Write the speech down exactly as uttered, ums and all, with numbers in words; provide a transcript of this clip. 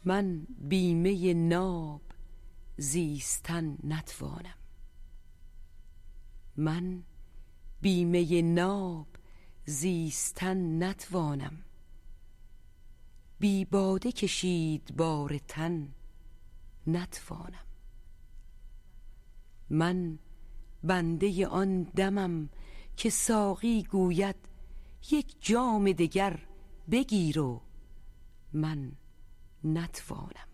من بیمه ناب زیستن نتوانم. من بیمه ناب زیستن نتوانم. بی باده کشید بار تن نتوانم. من بنده آن دمم که ساقی گوید یک جام دگر بگیر و من نتوانم.